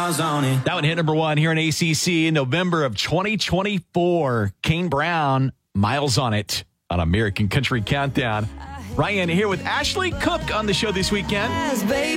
miles on it. That one hit number one here in ACC in November of 2024. Kane Brown, Miles on It on American Country Countdown. Ryan here with Ashley Cook on the show this weekend.